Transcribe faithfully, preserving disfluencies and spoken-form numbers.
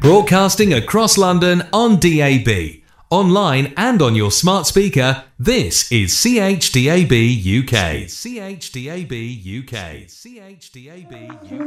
Broadcasting across London on D A B, online and on your smart speaker, this is C H D A B U K. C H D A B U K. C H D A B U K.